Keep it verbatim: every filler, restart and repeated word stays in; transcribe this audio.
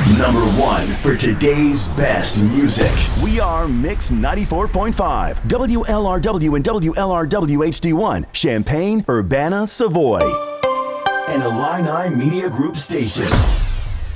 Number one for today's best music. We are Mix ninety-four point five, W L R W and W L R W H D one, Champaign, Urbana, Savoy. An Illini Media Group station.